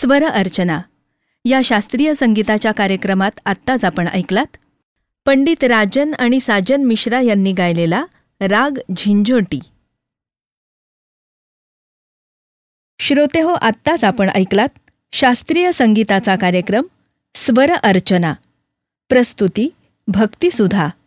स्वर अर्चना या शास्त्रीय संगीताच्या कार्यक्रमात आत्ताच आपण ऐकलात पंडित राजन आणि साजन मिश्रा यांनी गायलेला राग झिंझोटी. श्रोतेहो, आत्ताच आपण ऐकलात शास्त्रीय संगीताचा कार्यक्रम स्वर अर्चना. प्रस्तुती भक्तिसुधा.